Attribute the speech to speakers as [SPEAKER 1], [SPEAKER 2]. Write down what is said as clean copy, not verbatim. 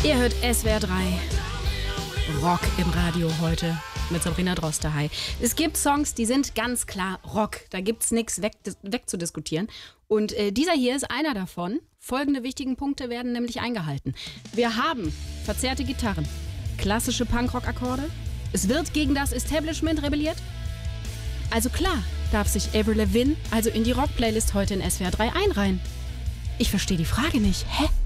[SPEAKER 1] Ihr hört SWR 3 Rock im Radio heute mit Sabrina Droste. Hi. Es gibt Songs, die sind ganz klar Rock. Da gibt's nichts wegzudiskutieren. Und dieser hier ist einer davon. Folgende wichtigen Punkte werden nämlich eingehalten. Wir haben verzerrte Gitarren, klassische Punkrock-Akkorde. Es wird gegen das Establishment rebelliert. Also klar darf sich Avril Lavigne also in die Rock-Playlist heute in SWR 3 einreihen. Ich verstehe die Frage nicht. Hä?